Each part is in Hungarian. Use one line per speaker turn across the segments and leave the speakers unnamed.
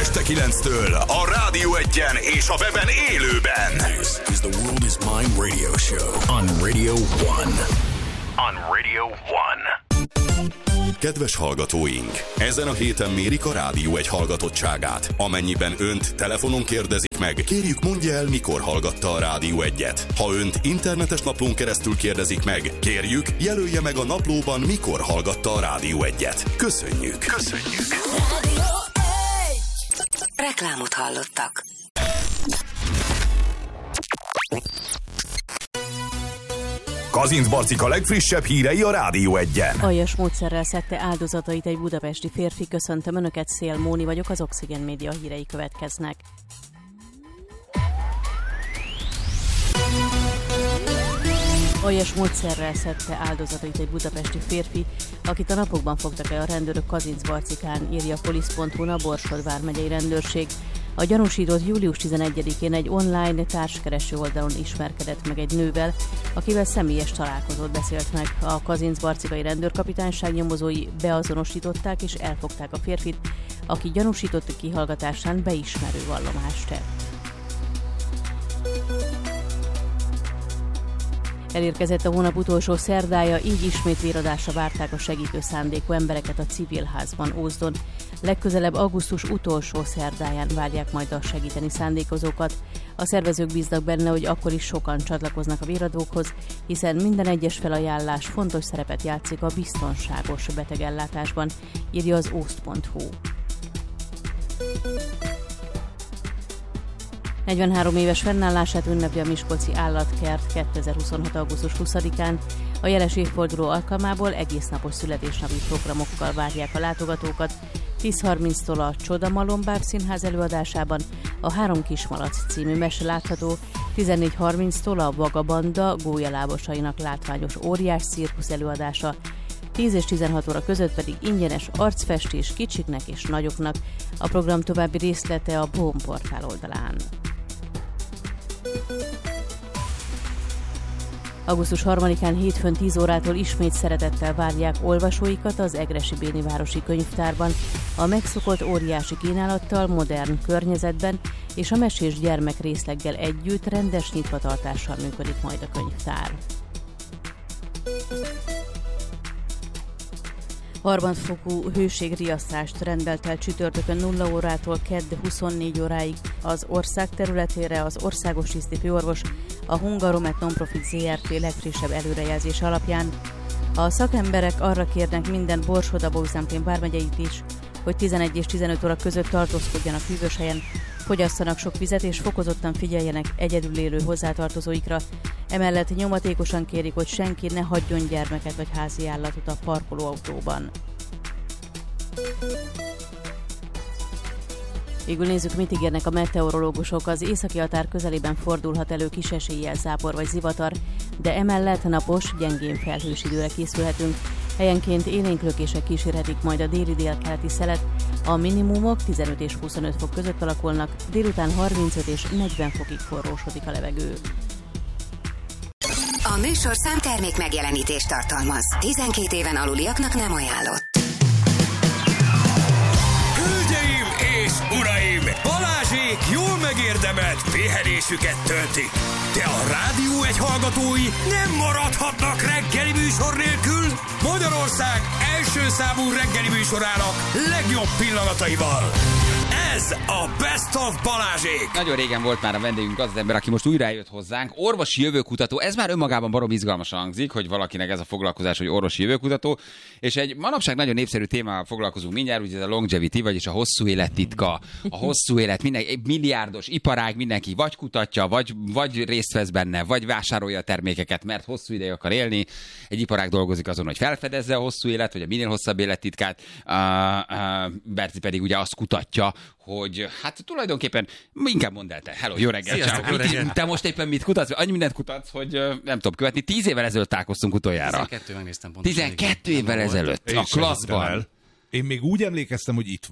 Este 9-től a Rádió Egyen és a weben élőben.
This is the World is Mine radio show on Radio 1.
On Radio 1. Kedves hallgatóink! Ezen a héten mérik a Rádió Egy hallgatottságát. Amennyiben önt telefonon kérdezik meg, kérjük mondja el, mikor hallgatta a Rádió Egyet. Ha önt internetes naplón keresztül kérdezik meg, kérjük, jelölje meg a naplóban, mikor hallgatta a Rádió Egyet. Köszönjük! Köszönjük!
Rádió Egy! Reklámot hallottak.
Kazincbarcika legfrissebb hírei a Rádió Egyen.
Aljas módszerrel szedte áldozatait egy budapesti férfi. Köszöntöm Önöket, Szél Móni vagyok, az Oxygen Média hírei következnek. Aljas módszerrel szedte áldozatait egy budapesti férfi, akit a napokban fogtak el a rendőrök Kazincbarcikán, írja polisz.hu-n a Borsod vármegyei rendőrség. A gyanúsított július 11-én egy online társkereső oldalon ismerkedett meg egy nővel, akivel személyes találkozót beszélt meg. A kazincbarcikai rendőrkapitányság nyomozói beazonosították és elfogták a férfit, aki gyanúsított kihallgatásán beismerő vallomást tett. Elérkezett a hónap utolsó szerdája, így ismét véradásra várták a segítő szándékú embereket a Civilházban Ózdon. Legközelebb augusztus utolsó szerdáján várják majd a segíteni szándékozókat. A szervezők bíznak benne, hogy akkor is sokan csatlakoznak a véradókhoz, hiszen minden egyes felajánlás fontos szerepet játszik a biztonságos betegellátásban, írja az oszt.hu. 43 éves fennállását ünnepli a Miskolci Állatkert 2026. augusztus 20-án. A jeles évforduló alkalmából egésznapos születésnapi programokkal várják a látogatókat. 10:30-tól a Csodamalom bábszínház előadásában a Három kismalac című mese látható, 14:30-tól a Vagabanda gólyalábasainak látványos óriás cirkusz előadása, 10 és 16 óra között pedig ingyenes arcfestés kicsiknek és nagyoknak. A program további részlete a BOM portál oldalán. Augusztus 3-án hétfőn 10 órától ismét szeretettel várják olvasóikat az Egressy Béni Városi Könyvtárban, a megszokott óriási kínálattal, modern környezetben és a mesés gyermek részleggel együtt rendes nyitvatartással működik majd a könyvtár. Harmadfokú hőségriasztást rendelt el csütörtökön 0 órától kedd 24 óráig az ország területére az országos tisztifőorvos, a Hungaromet Nonprofit ZRT legfrissebb előrejelzés alapján. A szakemberek arra kérnek minden Borsod-Abaúj-Zemplén vármegyeit is, hogy 11 és 15 óra között tartózkodjanak hűvös helyen, fogyasszanak sok vizet és fokozottan figyeljenek egyedül élő hozzátartozóikra. Emellett nyomatékosan kérik, hogy senki ne hagyjon gyermeket vagy házi állatot a parkolóautóban. Végül nézzük, mit ígérnek a meteorológusok. Az északi határ közelében fordulhat elő kis eséllyel zápor vagy zivatar, de emellett napos, gyengén felhős időre készülhetünk. Helyenként élénk lökések kísérhetik majd a déli-délkeleti szelet. A minimumok 15 és 25 fok között alakulnak, délután 35 és 40 fokig forrósodik a levegő.
A műsorszám termék megjelenítést tartalmaz. 12 éven aluliaknak nem ajánlott.
Hölgyeim és uraim! Balázsék jól megérdemelt pihenésüket töltik. De a Rádió Egy hallgatói nem maradhatnak reggeli műsor nélkül. Magyarország első számú reggeli műsorának legjobb pillanataival. Ez a Best of Balázsék!
Nagyon régen volt már a vendégünk az ember, aki most újra eljött hozzánk. Orvosi jövőkutató. Ez már önmagában barom izgalmasan hangzik, hogy valakinek ez a foglalkozás, hogy orvosi jövőkutató. És egy manapság nagyon népszerű témával foglalkozunk mindjárt, ugye ez a longevity, vagyis a hosszú élet titka. A hosszú élet, egy milliárdos iparág, mindenki vagy kutatja, vagy részt vesz benne, vagy vásárolja a termékeket, mert hosszú ideig akar élni. Egy iparág dolgozik azon, hogy felfedezze a hosszú élet, vagy a minél hosszabb élettitkát. Berci pedig ugye azt kutatja, hogy hát tulajdonképpen, inkább mondd el te. Hello, jó reggelt.
Sziasztok, jó reggelt.
Te most éppen mit kutatsz? Annyi mindent kutatsz, hogy nem tudom követni. 10 évvel ezelőtt találkoztunk utoljára.
12 megnéztem pontosan.
12 évvel ezelőtt a klasszban.
Én még úgy emlékeztem, hogy itt volt.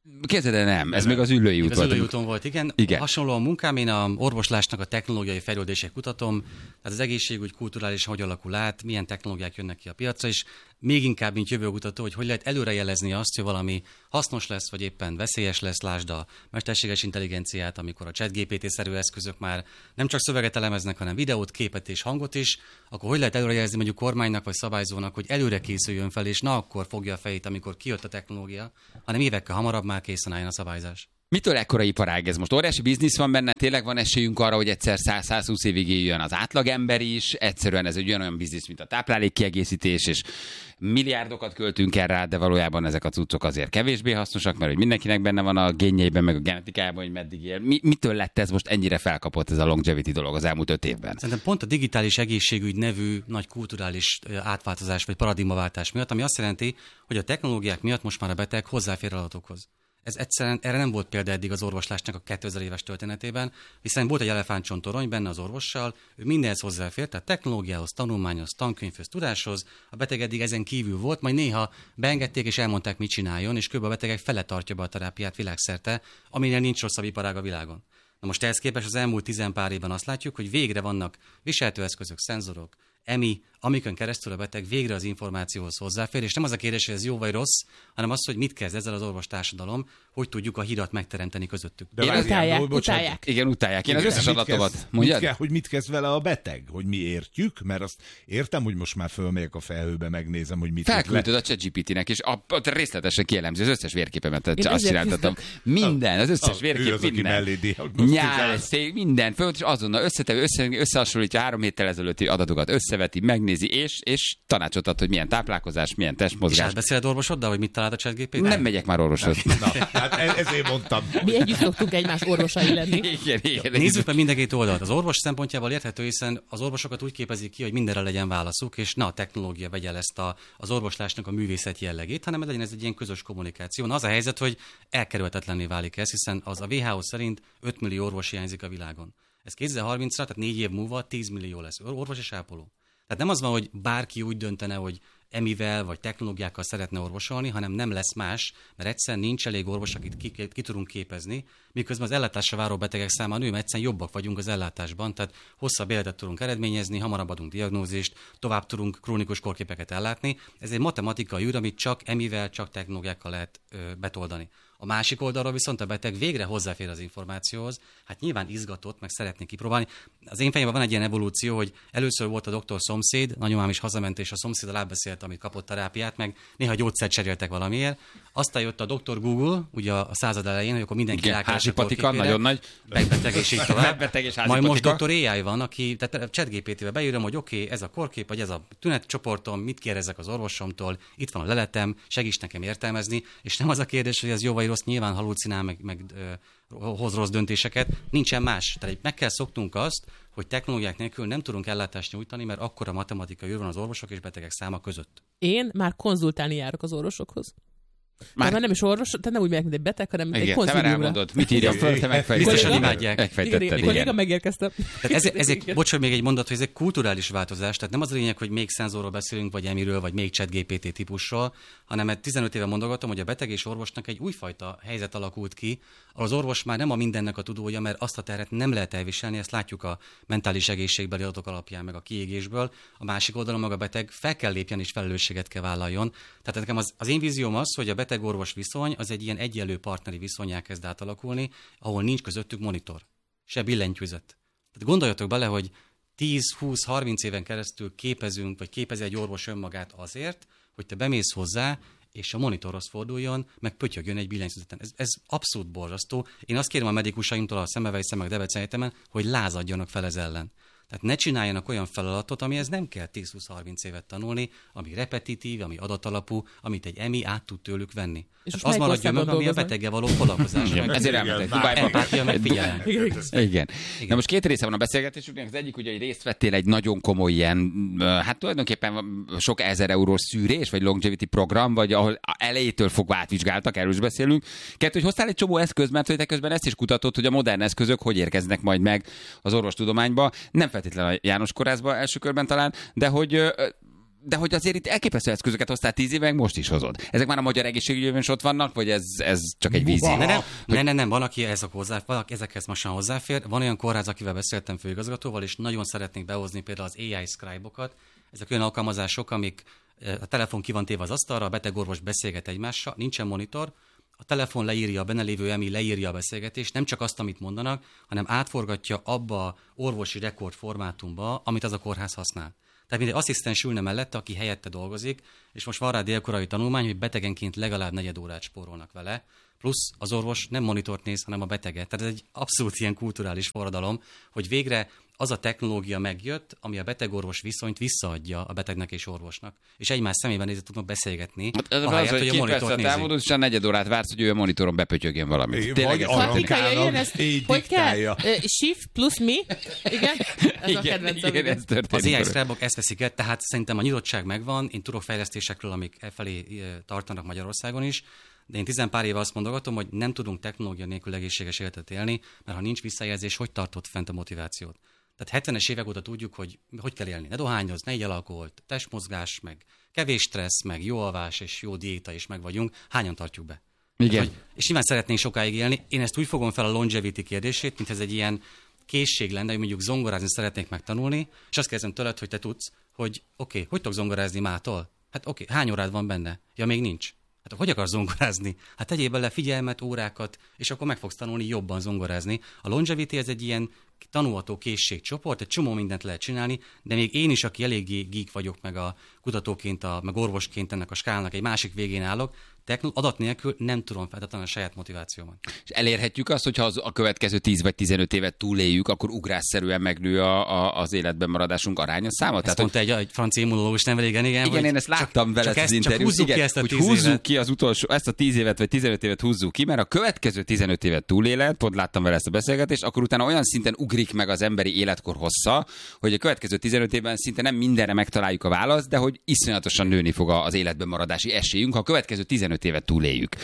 Képzeld el, nem. Ez még az Üllői út volt.
Az Üllői úton volt, igen. Hasonló a munkám, én a orvoslásnak a technológiai fejlődését kutatom, tehát az egészségügy kulturálisan hogy alakul át, milyen technológiák jönnek ki a piacra, és még inkább, mint jövőkutató, hogy lehet előrejelezni azt, hogy valami hasznos lesz, vagy éppen veszélyes lesz, lásd a mesterséges intelligenciát, amikor a ChatGPT-szerű eszközök már nem csak szöveget elemeznek, hanem videót, képet és hangot is, akkor hogy lehet előrejelezni mondjuk kormánynak vagy szabályzónak, hogy előre készüljön fel, és na akkor fogja a fejét, amikor kijött a technológia, hanem évekkel hamarabb már készen álljon a szabályzás.
Mitől ekkora iparág ez most? Óriási biznisz van benne, tényleg van esélyünk arra, hogy egyszer 100-120 évig éljön az átlagember is, egyszerűen ez egy olyan biznisz, mint a táplálékkiegészítés, és milliárdokat költünk el rá, de valójában ezek a cuccok azért kevésbé hasznosak, mert hogy mindenkinek benne van a génjeiben, meg a genetikájában, hogy meddig él. Mitől lett ez most ennyire felkapott ez a longevity dolog az elmúlt 5 évben?
Szerintem pont a digitális egészségügy nevű nagy kulturális átváltozás vagy paradigmaváltás miatt, ami azt jelenti, hogy a technológiák miatt most már a beteg hozzáfér adatokhoz. Ez egyszerűen, erre nem volt példa eddig az orvoslásnak a 2000 éves történetében, hiszen volt egy elefántcsontorony benne az orvossal, ő mindenhez hozzáfért, tehát technológiához, tanulmányhoz, tankönyvhöz, tudáshoz, a beteg eddig ezen kívül volt, majd néha beengedték és elmondták, mit csináljon, és kb. A betegek fele tartja be a terápiát világszerte, aminél nincs rosszabb iparág a világon. Na most ehhez képest az elmúlt 10 pár évben azt látjuk, hogy végre vannak viseltőeszközök, szenzorok, EMI, amikön keresztül a beteg végre az információhoz hozzáfér, és nem az a kérdés, hogy ez jó vagy rossz, hanem az, hogy mit kezd ezzel az orvostársadalom, hogy tudjuk a hidat megteremteni közöttük.
De utálják.
Igen, utálják. Én az összes adatomat. Mondjad?
Hogy mit kezd vele a beteg? Hogy mi értjük? Mert azt értem, hogy most már fölmegyek a felhőbe, megnézem, hogy mit
felküldöd a ChatGPT-nek, és részletesen kielemzi az összes vérképemet. Azt csináltattam. Minden, az összes vérkép, minden. Nyál, minden. És azonnal összehasonlítja 3 héttel ezelőtti adatokat, összeveti, megnézi, és tanácsot ad, hogy milyen táplálkozás, milyen testmozgás.
És átbeszéled orvosoddal, hogy mit talált a ChatGPT?
Nem megyek már orvoshoz.
Hát ezért mondtam.
Mi együtt szoktunk egymás orvosai lenni.
Igen.
Nézzük meg mind a két oldalt. Az orvos szempontjából érthető, hiszen az orvosokat úgy képezik ki, hogy mindenre legyen válaszuk, és ne a technológia vegye el ezt az orvoslásnak a művészet jellegét, hanem legyen ez egy ilyen közös kommunikáció. Na, az a helyzet, hogy elkerülhetetlenné válik ez, hiszen az a WHO szerint 5 millió orvos hiányzik a világon. Ez 2030-ra, tehát 4 év múlva 10 millió lesz orvos és ápoló. Tehát nem az van, hogy bárki úgy döntene, hogy emivel vagy technológiákkal szeretne orvosolni, hanem nem lesz más, mert egyszerűen nincs elég orvos, akit ki tudunk képezni, miközben az ellátásra váró betegek száma nő, mert egyszerűen jobbak vagyunk az ellátásban, tehát hosszabb életet tudunk eredményezni, hamarabb adunk diagnózist, tovább tudunk krónikus kórképeket ellátni. Ez egy matematikai űr, amit csak emivel, csak technológiákkal lehet betoldani. A másik oldalról viszont a beteg végre hozzáfér az információhoz, hát nyilván izgatott, meg szeretné kipróbálni. Az én fejemben van egy ilyen evolúció, hogy először volt a doktor szomszéd, nagyomám is hazament, és a szomszéddal átbeszélt, amit kapott terápiát, meg néha gyógyszert cseréltek valamiért. Aztán jött a doktor Google, ugye a század elején, hogy akkor mindenki
házi patika, nagyon nagy.
Megbeteg és így tovább.
Megbeteg és házi
majd
patika.
most doktor AI van, aki, tehát ChatGPT-vel beírom, hogy oké, ez a kórkép, vagy ez a tünetcsoportom, mit kérdezek az orvosomtól, itt van a leletem, segíts nekem értelmezni, és nem az a kérdés, hogy ez jó vagy rossz, nyilván halucinál, meg hoz rossz döntéseket, nincsen más. Tehát meg kell szoknunk azt, hogy technológiák nélkül nem tudunk ellátást nyújtani, mert akkora matematikai űr van az orvosok és betegek száma között.
Én már konzultálni járok az orvosokhoz. Már nem is orvos, tehát nem úgy megyek, mint egy beteg, hanem egy konziliumra.
Te már elmondod, mit írja föl, te megfejtetted.
Biztosan imádják.
Megfejtetted,
igen. Kolléga megérkeztem.
Bocs, még egy mondat, hogy ez egy kulturális változás, tehát nem az a lényeg, hogy még szenzorról beszélünk, vagy emiről, vagy még ChatGPT típusról, hanem 15 éve mondogatom, hogy a beteg és orvosnak egy újfajta helyzet alakult ki, ahol az orvos már nem a mindennek a tudója, mert azt a terhet nem lehet elviselni, ezt látjuk a mentális egészségbeli adatok alapján, meg a kiégésből. A másik oldalon maga a beteg fel kell lépjen és felelősséget kell vállaljon. Tehát nekem az én vízióm az, hogy a beteg-orvos viszony az egy ilyen egyenlő partneri viszonnyá kezd átalakulni, ahol nincs közöttük monitor, se billentyűzet. Tehát gondoljatok bele, hogy 10-20-30 éven keresztül képezünk, vagy képezi egy orvos önmagát azért, hogy te bemész hozzá, és a monitorhoz forduljon, meg pötyögjön egy billentyűzeten. Ez abszolút borzasztó. Én azt kérem a medikusaimtól a Semmelweis meg Debrecen Egyetemen, hogy lázadjanak fel ez ellen. Tehát ne csináljanak olyan feladatot, amihez nem kell 10-20-30 évet tanulni, ami repetitív, ami adatalapú, amit egy EMI át tud tőlük venni. És az maradja meg, ami a beteggel való foglalkozás.
Ezért elmentek Dubájba. Igen. Na most 2 része van a beszélgetésünknek. Az egyik ugye, hogy részt vettél egy nagyon komoly ilyen, hát tulajdonképpen sok 1000 eurós szűrés, vagy longevity program, vagy ahol elejétől fogva átvizsgáltak, erről is beszélünk. 2, hogy hoztál egy csomó eszköz, mert hogy te közben ezt is kutatod, hogy a modern eszközök hogy érkeznek majd meg az orvostudományba. Nem feltétlenül a János Kórházba első körben talán, de hogy de hogy azért itt elképesztő eszközöket hoztál 10 éve, meg most is hozod. Ezek már a magyar egészségügyben is ott vannak, vagy ez csak egy vízió?
Nem, van, aki ezekhez most hozzáfér. Van olyan kórház, akivel beszéltem főigazgatóval, és nagyon szeretnénk behozni például az AI scribe-okat. Ezek olyan alkalmazások, amik a telefon ki van téve az asztalra, a betegorvos beszélget egymással, nincsen monitor, a telefon leírja, a benne lévő EMI leírja a beszélgetést, nem csak azt, amit mondanak, hanem átforgatja abba a orvosi rekord formátumba, amit az a kórház használ. Tehát mindegy asszisztens ülne mellette, aki helyette dolgozik, és most van rá délkorai tanulmány, hogy betegenként legalább 4 órát spórolnak vele, plusz az orvos nem monitort néz, hanem a beteget. Tehát ez egy abszolút ilyen kulturális forradalom, hogy végre az a technológia megjött, ami a beteg-orvos viszonyt visszaadja a betegnek és orvosnak. És egymás szemében nézve tudnak beszélgetni,
ahelyett, hogy a monitort nézik. És a 4 órát vársz, hogy ő a monitoron bepötyögjön valamit. Tényleg
hogy kell? Shift plusz mi? Igen? Ez a kedvencem.
Igen, ez történik.
Az AI scribe-ok ezt veszik el, tehát szerintem a nyitottság megvan. Én tudok fejlesztésekről, amik felé tartanak Magyarországon is. De én 10 pár éve azt mondogatom, hogy nem tudunk technológia nélkül egészséges életet élni, mert ha nincs visszajelzés, hogy tartott fent a motivációt? Tehát 70-es évek óta tudjuk, hogy kell élni. Ne dohányoz, ne igy alkoholt, testmozgás, meg kevés stressz, meg jó alvás és jó diéta is meg vagyunk. Hányan tartjuk be?
Igen.
Tehát, és nyilván szeretnénk sokáig élni. Én ezt úgy fogom fel a longevity kérdését, mint ez egy ilyen készség lenne, hogy mondjuk zongorázni szeretnék megtanulni, és azt kérdezem tőled, hogy te tudsz, hogy oké, hogy tudok zongorázni mától? Hát oké, hány órád van benne? Ja, még nincs. Hát hogy akarsz zongorázni? Hát tegyél bele figyelmet, órákat, és akkor meg fogsz tanulni jobban zongorázni. A longevity ez egy ilyen tanulható készségcsoport, egy csomó mindent lehet csinálni, de még én is, aki eléggé geek vagyok, meg a kutatóként, meg orvosként ennek a skálnak egy másik végén állok, adat nélkül nem tudom feltartani a saját motivációmat.
És elérhetjük azt, hogyha a következő 10 vagy 15 évet túléljük, akkor ugrásszerűen megnő az életben maradásunk aránya száma?
Ezt mondta egy francia immunológus nem régen, igen.
Igen, én ezt láttam veled az interjút.
Csak húzzuk
ki ezt a 10 évet. Ezt a 10 évet vagy 15 évet húzzuk ki, mert a következő 15 évet túléled, pont láttam vele ezt a beszélgetést, akkor utána olyan szinten ugrik meg az emberi életkor hossza, hogy a következő 15 évben szinte nem mindenre megtaláljuk a választ, de hogy iszonyatosan nőni fog az életben maradási esélyünk, ha a következő 15 évet túléljük.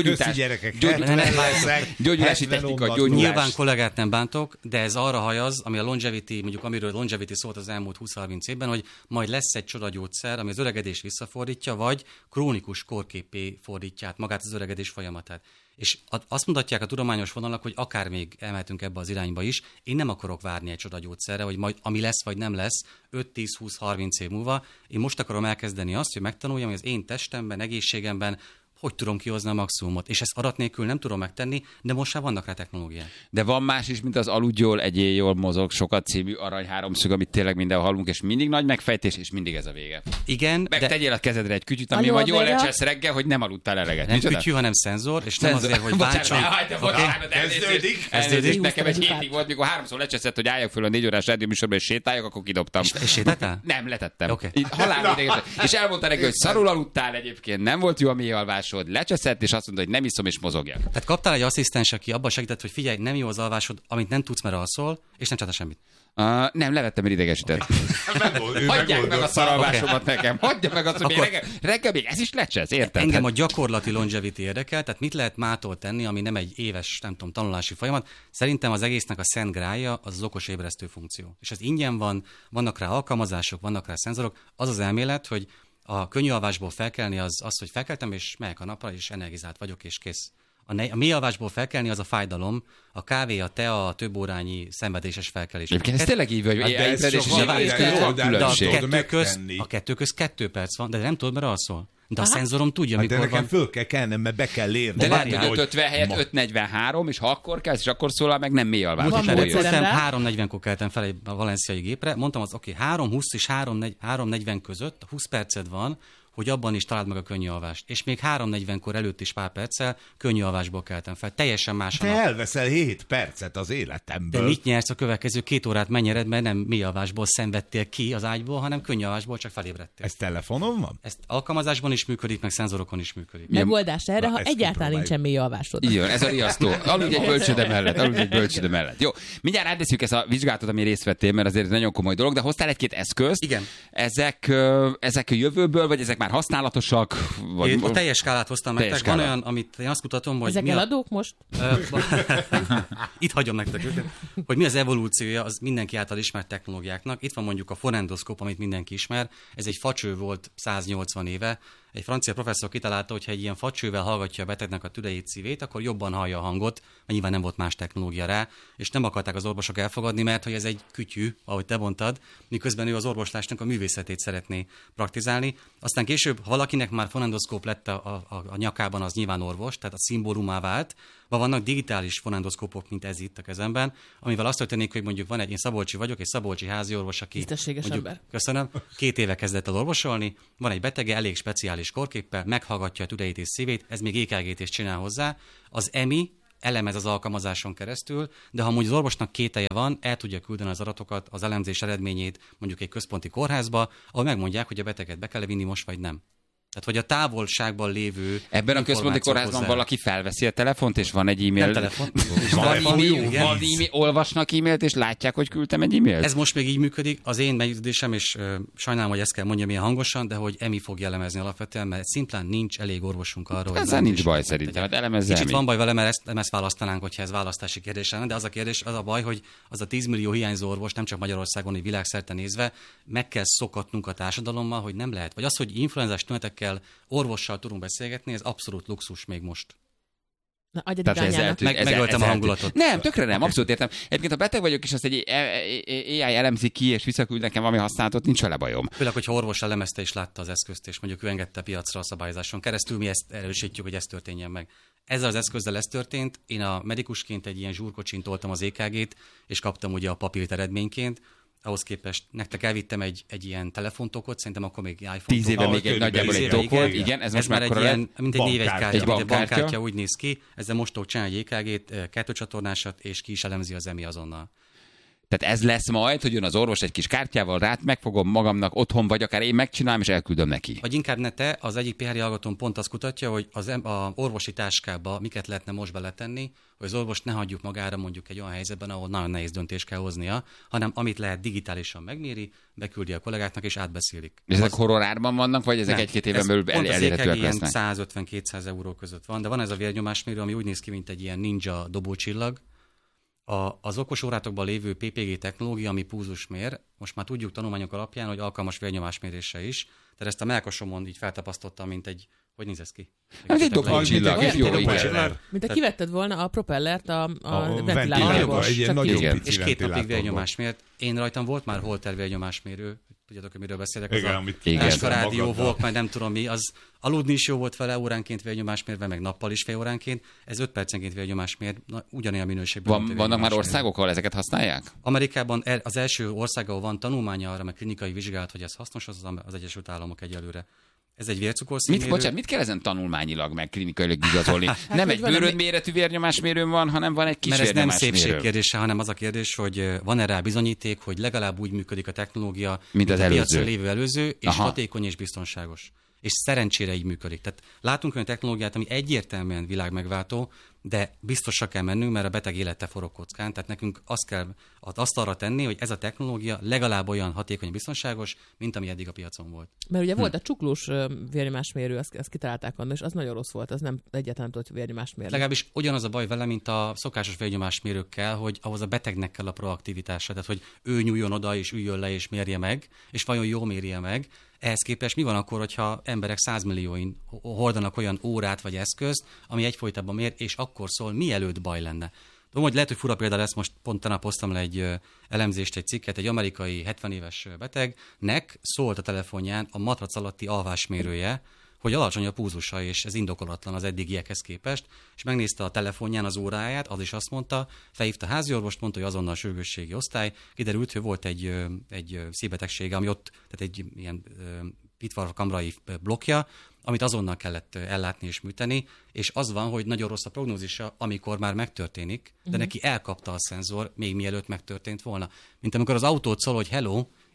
Gyógyulási technika, gyógyulás.
Nyilván kollégát nem bántok, de ez arra hajaz, ami a longevity, mondjuk amiről longevity szólt az elmúlt 20-30 évben, hogy majd lesz egy csodagyógyszer, ami az öregedést visszafordítja, vagy krónikus korképé fordítja át magát az öregedés folyamatát. És azt mondatják a tudományos vonalak, hogy akár még elmehetünk ebbe az irányba is. Én nem akarok várni egy csodagyógyszerre, hogy majd ami lesz vagy nem lesz 5-10-20-30 év múlva. Én most akarom elkezdeni azt, hogy megtanuljam, hogy az én testemben, egészségemben hogy tudom kihozni a maximumot. És ezt adat nélkül nem tudom megtenni, de most már vannak rá technológiák.
De van más is, mint az aludj jól, egyél jól, mozog sokat című arany háromszög, amit tényleg mindenhol hallunk, és mindig nagy megfejtés, és mindig ez a vége.
Igen.
Tegyél a kezedre egy kütyüt, ami majd jól lecsesz reggel, hogy nem aludtál eleget.
Nem kütyű, hanem szenzor, és nem azért, hogy váltson.
Kezdődik. Nekem egy hétig volt, mikor 3-szor lecseszett, hogy álljak föl a 4 órás rádióműsorba, és sétáljak, akkor kidobtam.
És sétáltál?
Nem, letettem. Halálidegen. És elmondta neki, hogy szarul aludtál egyébként, nem volt jó a mély alvásod, lecseszett, és azt mondta, hogy nem iszom, és mozogjak.
Tehát kaptál egy asszisztens, aki abban segített, hogy figyelj, nem jó az alvásod, amit nem tudsz, mert alszol, és nem csinálta semmit.
Nem, levettem, mert idegesített. Hagyják meg a szaralvásomat nekem. Hagyja meg azt, hogy reggel még ez is lecsesz, érted?
Engem a gyakorlati longevity érdekel, tehát mit lehet mától tenni, ami nem egy éves, nem tudom, tanulási folyamat. Szerintem az egésznek a szent grálja az okos ébresztő funkció. És ez ingyen van, vannak rá alkalmazások, vannak rá szenzorok. Az az elmélet, hogy a könnyű alvásból felkelni az, hogy felkeltem, és megyek a napra, és energizált vagyok, és kész. A mély alvásból felkelni az a fájdalom, a kávé, a tea, a több órányi szenvedéses felkelés.
Ez tényleg így vagy,
a kettő köz 2 perc van, de nem tudod, mert alszol. De a szenzorom tudja, mikor
de nekem
van.
föl kell kelnem, mert be kell érni.
De lehet, hogy 5:50 helyett 5:43, és ha akkor kezd, és akkor szólal, meg nem mély alvás.
3:40-kor keltem fel a valenciai gépre, mondtam az, 3:20 és 3:40 között 20 perced van, hogy abban is találd meg a könnyű alvást. És még 3:40-kor előtt is pár perccel könnyű alvásból keltem fel. Teljesen más a nap.
Te elveszel 7 percet az életemből.
De mit nyersz a következő 2 órát mennyred, mert nem mély alvásból szenvedtél ki az ágyból, hanem könnyű alvásból csak felébredtél.
Ez telefonon van?
Ez alkalmazásban is működik, meg szenzorokon is működik.
Megoldás erre, ha egyáltalán nincsen mély alvásod.
Igen, ez a riasztó. Aludj egy bölcsőde mellett. Jó, mindjárt átdeszünk ezt a vizsgálatot, ami részt vettél, mert azért nagyon komoly dolog, de hoztál egy-két eszközt.
Igen.
Ezek a jövőből, vagy ezek már már használatosak? Vagy...
A teljes skálát hoztam nektek. Van olyan, amit én azt mutatom, hogy...
Ezek eladók most?
Itt hagyom nektek őket. Hogy mi az evolúciója az mindenki által ismert technológiáknak. Itt van mondjuk a fonendoszkóp, amit mindenki ismer. Ez egy facső volt 180 éve. Egy francia professzor kitalálta, hogy ha egy ilyen facsővel hallgatja a betegnek a tüdejét, szívét, akkor jobban hallja a hangot, mert nyilván nem volt más technológia rá, és nem akarták az orvosok elfogadni, mert hogy ez egy kütyű, ahogy te mondtad, miközben ő az orvoslásnak a művészetét szeretné praktizálni. Aztán később, ha valakinek már fonendoszkóp lett a nyakában, az nyilván orvos, tehát a szimbólumá vált. Vannak digitális fonendoszkópok, mint ez itt a kezemben, amivel azt történik, hogy mondjuk van én szabolcsi vagyok, egy szabolcsi házi orvos, aki mondjuk, köszönöm, 2 éve kezdett el orvosolni, van egy betege, elég speciális korképpel, meghallgatja a tüdejét és szívét, ez még EKG-t is csinál hozzá. Az EMI elemez az alkalmazáson keresztül, de ha mondjuk az orvosnak kételje van, el tudja küldeni az adatokat, az elemzés eredményét mondjuk egy központi kórházba, ahol megmondják, hogy a beteget be kell vinni most vagy nem. Tehát, hogy a távolságban lévő...
Ebben a központi kórházban valaki felveszi a telefont, és van egy e-mail.
Nem telefon.
Van e-mail, olvasnak e-mailt, és látják, hogy küldtem egy e-mailt?
Ez most még így működik. Az én meggyőződésem, és sajnálom, hogy ezt kell mondjam ilyen hangosan, de hogy EMI fog elemezni alapvetően, mert szimplán nincs elég orvosunk arra, hogy...
Ezzel nincs baj szerintem, hát elemezze
Kicsit van baj vele, mert ezt választanánk, hogyha ez választási kérdés lenne, de az a kérdés, az a baj, hogy az a 10 millió hiányzó orvos, nem csak Magyarországon, hogy világszerte nézve, meg kell szokatnunk a társadalommal, hogy nem lehet. Vagy az, hogy influenzás tünetekkel orvossal tudunk beszélgetni, ez abszolút luxus még most.
Na,
megöltem a hangulatot.
Nem, tökre nem, abszolút értem. Egyébként ha beteg vagyok, és azt egy AI elemzi ki, és visszaküld nekem valami használatot, nincs vele bajom.
Főleg, hogyha orvos elemezte és látta az eszközt, és mondjuk ő engedte piacra a szabályozáson keresztül, mi ezt erősítjük, hogy ez történjen meg. Ezzel az eszközzel ez történt. Én a medikusként egy ilyen zsúrkocsin toltam az EKG-t, és kaptam ugye a papírt eredményként. Ahhoz képest nektek elvittem egy ilyen telefontokot, szerintem akkor még iPhone.
10 éve még egy nagyjából egy tok volt, igen. Ez most
már egy ilyen, mint egy névegykártya,
egy bankkártya
úgy néz ki. Ezzel most tudok csinálni egy EKG-t, 2 csatornásat, és ki is elemzi az EMI azonnal.
Tehát ez lesz majd, hogy jön az orvos egy kis kártyával, rát megfogom magamnak otthon, vagy akár én megcsinálom, és elküldöm neki.
Vagy inkább ne te, az egyik PHR hallgatón pont azt kutatja, hogy az orvosi táskába miket lehetne most beletenni, hogy az orvost ne hagyjuk magára mondjuk egy olyan helyzetben, ahol nagyon nehéz döntést kell hoznia, hanem amit lehet digitálisan megméri, beküldi a kollégáknak és átbeszélik.
Ezek horrorárban vannak, vagy ezek 1-2 éven belül elérhetőek lesznek?
150-200 euró között van, de van ez a vérnyomásmérő, ami úgy néz ki, mint egy ilyen ninja dobócsillag. Az okos órátokban lévő PPG technológia, ami pulzus mér, most már tudjuk tanulmányok alapján, hogy alkalmas vérnyomásmérésre is. Tehát ezt a mellkasomon így feltapasztottam, mint egy... Hogy néz ez ki?
Egy dobócsillag.
Mint a kivetted volna a propellert a
ventilátorból.
És 2 napig vérnyomásmért. Én rajtam volt már Holter vérnyomásmérő. Tudjátok, hogy miről beszélek? Az a rádió volt, majd nem tudom mi. Az aludni is jó volt vele óránként vérnyomásmérve, meg nappal is fél óránként. Ez 5 percenként vérnyomásmér, ugyanilyen minőségben.
Vannak már országok, ahol ezeket használják?
Amerikában az első ország, ahol van tanulmánya arra, meg klinikai vizsgálat, hogy ez hasznos, az Egyesült Államok egyelőre. Ez egy vércukorszínmérő.
Mit kell ezen tanulmányilag, meg klinikailag igazolni? Nem egy bőrödméretű vérnyomásmérőn van, hanem van egy kis vérnyomásmérő.
Mert ez nem szépség kérdése, hanem az a kérdés, hogy van-e rá bizonyíték, hogy legalább úgy működik a technológia, mint az piacon lévő előző, és hatékony és biztonságos. És szerencsére így működik. Tehát látunk olyan technológiát, ami egyértelműen világmegváltó, de biztosra kell mennünk, mert a beteg élete forog kockán. Tehát nekünk azt kell arra tenni, hogy ez a technológia legalább olyan hatékony, biztonságos, mint ami eddig a piacon volt.
Mert ugye volt a csuklós vérnyomásmérő, ezt kitalálták annak, és az nagyon rossz volt, az nem egyáltalán tudott vérnyomásmérni.
Legalábbis ugyanaz a baj vele, mint a szokásos vérnyomásmérőkkel, hogy ahhoz a betegnek kell a proaktivitása, tehát hogy ő nyúljon oda, és üljön le, és mérje meg, és vajon jól mérje meg. Ehhez képest mi van akkor, hogyha emberek 100 millióin hordanak olyan órát vagy eszközt, ami egyfolytában mér, és akkor szól, mielőtt baj lenne. Tudom, hogy lehet, hogy fura példa lesz, most pont tegnap hoztam le egy elemzést, egy cikket, egy amerikai 70 éves betegnek szólt a telefonján a matrac alatti alvásmérője, hogy alacsony a pulzusa, és ez indokolatlan az eddigiekhez képest, és megnézte a telefonján az óráját, az is azt mondta, felhívta a háziorvost, mondta, hogy azonnal a sürgősségi osztály, kiderült, hogy volt egy szívbetegsége, ami ott, tehát egy ilyen pitvarkamrai blokkja, amit azonnal kellett ellátni és műteni, és az van, hogy nagyon rossz a prognózisa, amikor már megtörténik, de neki elkapta a szenzor, még mielőtt megtörtént volna. Mint amikor az autót szól, hogy hello,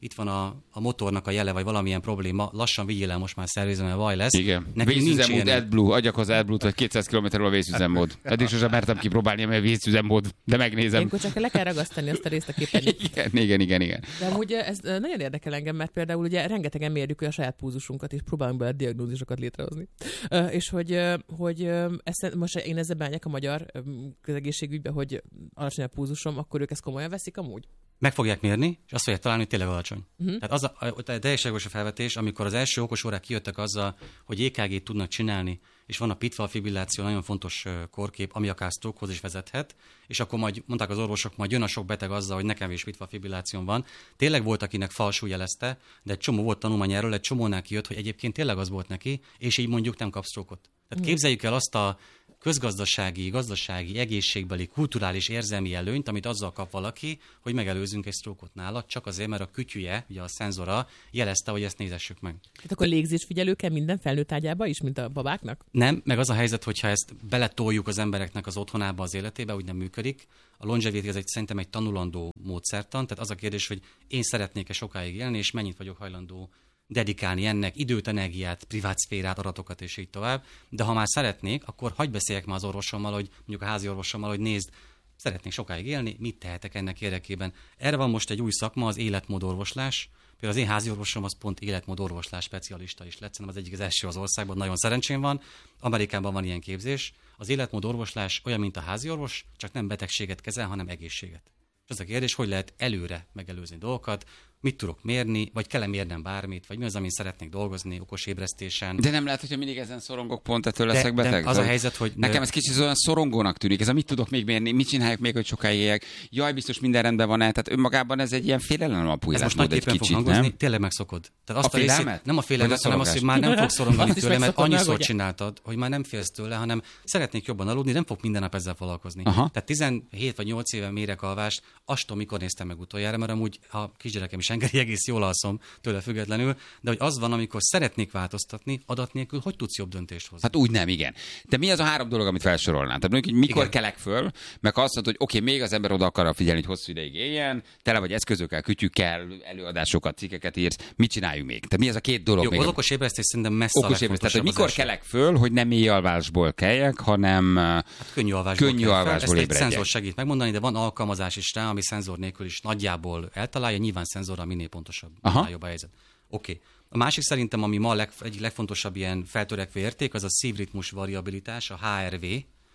itt van a motornak a jele, vagy valamilyen probléma, lassan vigyél el, most már szervizem, mert vaj lesz.
Igen. Vészüzemmód, AdBlue, adjak hozzá AdBlue-t, hogy 200 km-ről a vészüzemmód. Eddig sosem mertem kipróbálni, mert vészüzemmód, de megnézem.
Ilyenkor csak le kell ragasztani azt a részt a képernyőt.
Igen.
De amúgy ez nagyon érdekel engem, mert például ugye rengetegen mérjük a saját pulzusunkat, és próbálunk bele diagnózisokat létrehozni. És hogy ezt, most én ezzel beállják a magyar közegészségügybe, hogy alacsony a pulzusom, akkor ők ezt komolyan veszik amúgy?
Meg fogják mérni, és azt fogják találni, hogy tényleg alacsony. Tehát az a teljesen jogos a felvetés, amikor az első okos órák kijöttek azzal, hogy EKG-t tudnak csinálni, és van a pitfall fibrilláció, nagyon fontos kórkép, ami akár stroke-hoz is vezethet, és akkor majd mondták az orvosok, majd jön a sok beteg azzal, hogy nekem is pitfall fibrillációm van. Tényleg volt, akinek falsul jelezte, de egy csomó volt tanulmány erről, egy csomónál kijött, hogy egyébként tényleg az volt neki, és így mondjuk nem kap stroke-ot. Tehát képzeljük el azt a közgazdasági, gazdasági, egészségbeli, kulturális, érzelmi előnyt, amit azzal kap valaki, hogy megelőzünk egy sztrókot nála, csak azért, mert a kütyüje, ugye a szenzora jelezte, hogy ezt nézessük meg.
Hát akkor légzésfigyelő kell minden felnőtt ágyába is, mint a babáknak?
Nem, meg az a helyzet, hogyha ezt beletoljuk az embereknek az otthonába, az életébe, úgy nem működik. A longevity ez szerintem egy tanulandó módszertan, tehát az a kérdés, hogy én szeretnék-e sokáig élni, és mennyit vagyok hajlandó dedikálni ennek időt, energiát, privát szférát, adatokat és így tovább. De ha már szeretnék, akkor hagyj beszéljek már az orvosommal, hogy mondjuk a házi orvosommal, hogy nézd, szeretnék sokáig élni, mit tehetek ennek érdekében. Erre van most egy új szakma, az életmódorvoslás. Például az én házi orvosom az pont életmódorvoslás specialista is lett, az egyik az első az országban, nagyon szerencsém van. Amerikában van ilyen képzés. Az életmódorvoslás olyan, mint a házi orvos, csak nem betegséget kezel, hanem egészséget. És az a kérdés, hogy lehet előre megelőzni dolgokat, mit tudok mérni, vagy kell-e mérnem bármit, vagy mi az, amin szeretnék dolgozni, okos ébresztésen.
De nem lehet, hogyha mindig ezen szorongok pont, ettől leszek beteg?
De az a helyzet, hogy...
Nekem ez kicsit olyan szorongónak tűnik, ez a mit tudok még mérni, mit csináljuk még, hogy sokáig éljek, jaj, biztos minden rendben van-e, tehát önmagában ez egy ilyen félelem alapú életmód egy kicsit, nem?
Tényleg megszokod. Tehát azt
a félelmet?
Nem a félelmet, hanem azt, hogy már nem fogsz szorongani tőle, mert annyiszor csináltad, hogy már nem félsz tőle, hanem szeretnék jobban aludni, nem fog minden nap ezzel foglalkozni. Tehát 17 vagy 8 éve mérek alvást, azt mikor néztem meg utoljára, mert amúgy a kisgyerekem is engedi, egész jól alszom tőle függetlenül, de hogy az van, amikor szeretnék változtatni, adat nélkül, hogy tudsz jobb döntést hozni?
Hát úgy nem, igen. De mi az a 3 dolog, amit felsorolnál? Tehát mondjuk, hogy mikor kelek föl, meg azt mondod, hogy oké, még az ember oda akar figyelni, hogy hosszú ideig éljen, tele vagy eszközökkel, kütyükkel, előadásokat, cikkeket írsz, mit csináljunk még? Tehát mi az a 2 dolog?
Jó,
még
az okos ébresztés szerintem messze a legfontosabb.
Tehát, hogy mikor kelek föl, hogy nem éjjel alvásból keljek, hanem
könnyű alvásból
ébredjek.
Ezt egy szenzor segít megmondani, de van alkalmazás is rá, ami szenzor nélkül is nagyjából eltalálja, nyilván szenzorra minél pontosabb, minél jobb a helyzet. Oké. A másik szerintem, ami ma egyik legfontosabb ilyen feltörekvő érték, az a szívritmus variabilitás, a HRV.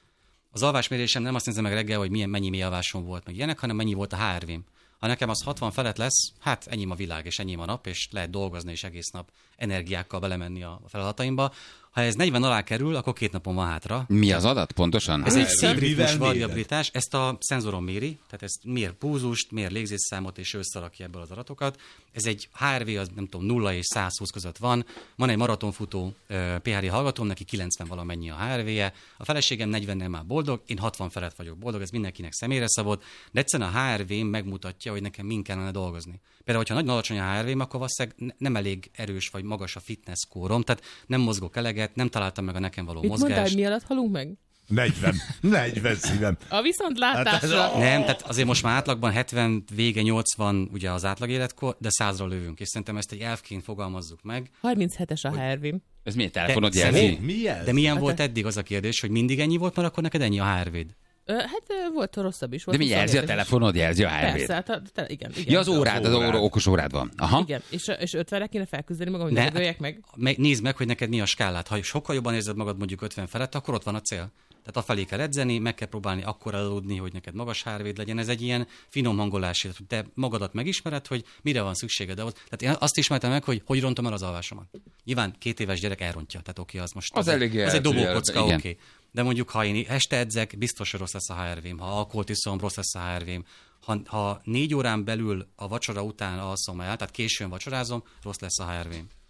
Az alvásmérésem nem azt nézem meg reggel, hogy mennyi mély alvásom volt, meg ilyenek, hanem mennyi volt a HRV-m. Ha nekem az 60 felett lesz, hát ennyi a világ, és ennyi a nap, és lehet dolgozni, és egész nap energiákkal belemenni a feladataimba. Ha ez 40 alá kerül, akkor 2 napon van hátra.
Mi az adat pontosan?
Ez egy szívritmus variabilitás, ezt a szenzoron méri, tehát ezt mér pulzust, mér légzésszámot, és összerakja ebből az adatokat. Ez egy HRV, az nem tudom, 0 és 120 között van. Van egy maratonfutó PHD hallgatóm, neki 90 valamennyi a HRV-je. A feleségem 40-nel már boldog, én 60 felett vagyok boldog, ez mindenkinek személyre szabott, de egyszerűen a HRV megmutatja, hogy nekem min kellene dolgozni. Például, hogyha nagyon alacsony a HRV-m, akkor valószínűleg nem elég erős vagy magas a fitness skórom, tehát nem mozgok eleget, nem találtam meg a nekem való mozgást.
Mit mondtál, mi alatt halunk meg?
40 szívem.
A viszontlátásra.
Hát
nem, tehát azért most már átlagban 70, vége 80 ugye az átlag életkor, de 100-ra lövünk, és szerintem ezt egy elfként fogalmazzuk meg.
37-es a HRV-m.
Ez milyen telefonod jelzi?
De milyen volt eddig az a kérdés, hogy mindig ennyi volt, mert akkor neked ennyi a HRV-d?
Hát volt rosszabb is.
De mi jelzi a telefonod, jelzi a HRV-t?
Persze, hát igen.
Ja, az órád, okos órád van. Aha.
Igen, és 50-re kéne felküzdeni magam, hogy ne dögöljek meg.
Nézd meg, hogy neked mi a skálát. Ha sokkal jobban érzed magad mondjuk 50 felett, akkor ott van a cél. Tehát afelé kell edzeni, meg kell próbálni akkor aludni, hogy neked magas HRV-d legyen. Ez egy ilyen finom hangolás, hogy te magadat megismered, hogy mire van szükséged ahhoz. Tehát én azt ismertem meg, hogy rontom el az alvásomat. Nyilván 2 éves gyerek elrontja, tehát oké, az most
az
egy dobókocka, oké. De mondjuk, ha én este edzek, biztos, hogy rossz lesz a HRV-m. Ha alkoholt iszom, rossz lesz a HRV-m. Ha 4 órán belül a vacsora után alszom el, tehát későn vacsorázom, rossz lesz a HRV-m.